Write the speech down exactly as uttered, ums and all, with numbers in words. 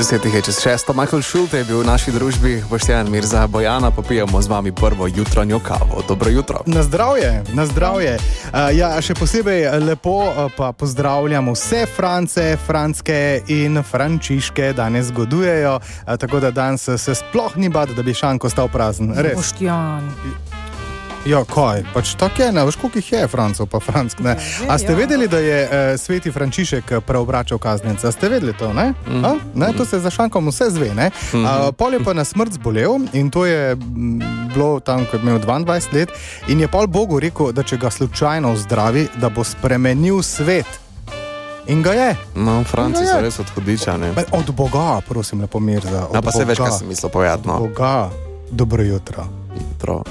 Desetih je čez šesto. Michael Schulte je bil v naši družbi, Boštjan Mirza, Bojana, popijamo z vami prvo jutranjo kavo. Dobro jutro. Na zdravje, na zdravje. Uh, ja, še posebej lepo uh, pa pozdravljam vse France, franske in frančiške danes godujejo, uh, tako da danes se sploh ni bad, da bi šanko stal prazen. Res. Boštjan. Ja, kaj? Pač tako je, ne veš, koliko jih je Francov pa Franck, ne? A ste vedeli, da je eh, sveti Frančišek preobračal kaznjenca? Ste vedeli to, ne? Mm -hmm. ne? To se za šankom vse zve, ne? Mm -hmm. A, pol je pa na smrt zbolel in to je bilo tam, ko je imel dvaindvajset let in je pol Bogu rekel, da če ga slučajno zdravi, da bo spremenil svet. In ga je. No, Franci so res odhodiča, ne? Od Boga, prosim, lepo Mirza. Ja, pa se več, kaj sem mislil povedati, no. Boga, dobro jutro. Jutro.